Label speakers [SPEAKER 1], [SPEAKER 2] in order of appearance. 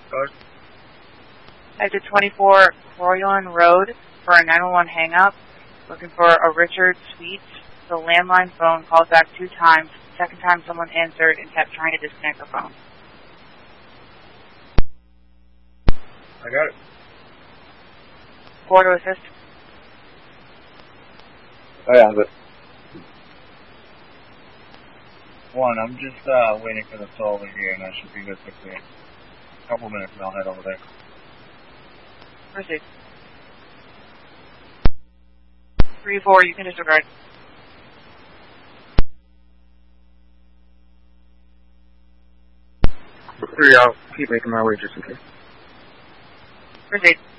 [SPEAKER 1] Code?
[SPEAKER 2] Exit 24 Coriolan Road for a 911 hang-up. Looking for a Richard Sweets. The landline phone called back 2 times. Second time someone answered and kept trying to disconnect the phone.
[SPEAKER 1] I got it.
[SPEAKER 2] 4 to assist.
[SPEAKER 3] I have it.
[SPEAKER 1] 1, I'm just waiting for the toll over here, and I should be good quickly. A couple minutes and I'll head over there.
[SPEAKER 2] Proceed. 3-4, you can disregard.
[SPEAKER 3] 3, I'll keep making my way just in case.
[SPEAKER 2] Proceed.